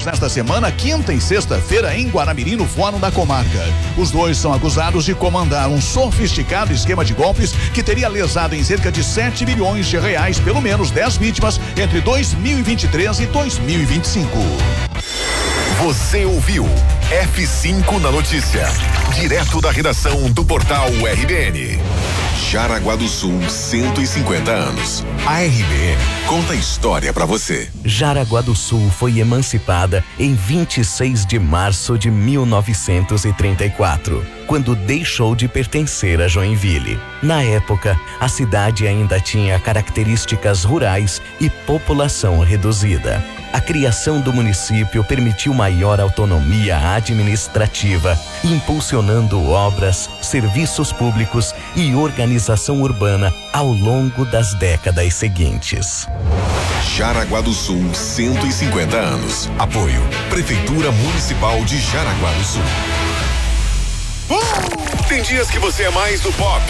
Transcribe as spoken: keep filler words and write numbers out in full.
nesta semana, quinta e sexta-feira, em Guaramirim, no Fórum da Comarca. Os dois são acusados de comandar um sofisticado esquema de golpes que teria lesado em cerca de sete milhões de reais, pelo menos dez vítimas, entre dois mil e vinte e três e dois mil e vinte e cinco. Você ouviu F cinco na notícia, direto da redação do portal R B N. Jaraguá do Sul, cento e cinquenta anos. A R B N conta a história pra você. Jaraguá do Sul foi emancipada em vinte e seis de março de mil novecentos e trinta e quatro, quando deixou de pertencer a Joinville. Na época, a cidade ainda tinha características rurais e população reduzida. A criação do município permitiu maior autonomia administrativa, impulsionando obras, serviços públicos e organização urbana ao longo das décadas seguintes. Jaraguá do Sul, cento e cinquenta anos. Apoio: Prefeitura Municipal de Jaraguá do Sul. Uh! Tem dias que você é mais do pop.